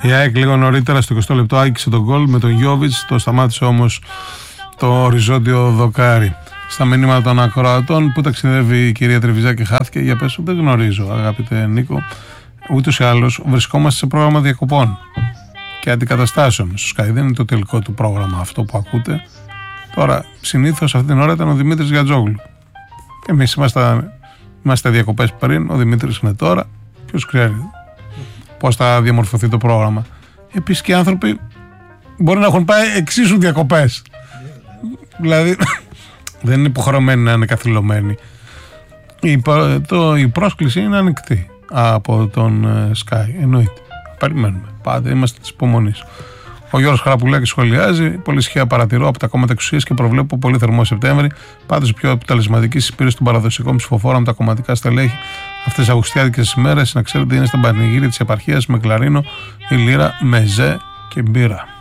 Η ΑΕΚ λίγο νωρίτερα στο 20 λεπτό άγγιξε τον γκολ με τον Γιόβιτς, το σταμάτησε όμως το οριζόντιο δοκάρι. Στα μηνύματα των ακροατών, που ταξιδεύει η κυρία Τρεβιζάκη χάθηκε, για πες, δεν γνωρίζω αγαπητέ Νίκο. Ούτως ή άλλως βρισκόμαστε σε πρόγραμμα διακοπών και αντικαταστάσεων στο Sky. Δεν είναι το τελικό του πρόγραμμα αυτό που ακούτε. Τώρα, συνήθως αυτή την ώρα ήταν ο Δημήτρης Γιατζόγλου. Εμείς είμαστε διακοπές πριν, ο Δημήτρης είναι τώρα. Ποιος ξέρει πώς θα διαμορφωθεί το πρόγραμμα. Επίσης και οι άνθρωποι μπορεί να έχουν πάει εξίσου διακοπές. Δηλαδή, δεν είναι υποχρεωμένοι να είναι καθυλωμένοι. Η πρόσκληση είναι ανοιχτή από τον Sky. Εννοείται. Περιμένουμε. Πάντα είμαστε της υπομονής. Ο Γιώργος Χαραπουλάκης σχολιάζει. Πολύ ισχυρά παρατηρώ από τα κόμματα εξουσίας και προβλέπω πολύ θερμό Σεπτέμβρη. Πάντως η πιο αποτελεσματική συσπήρωση των παραδοσιακών ψηφοφόρων με τα κομματικά στελέχη αυτές τις αυγουστιάτικες ημέρες, να ξέρετε, είναι στα πανηγύρια της επαρχίας με κλαρίνο, η λύρα, μεζέ και μπύρα.